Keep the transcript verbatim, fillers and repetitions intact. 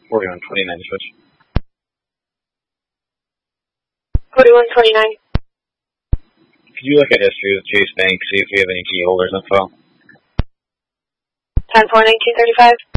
forty-one twenty-nine to switch. forty-one twenty-nine. Could you look at history of Chase Bank, see if we have any key holders info? ten four nineteen thirty-five.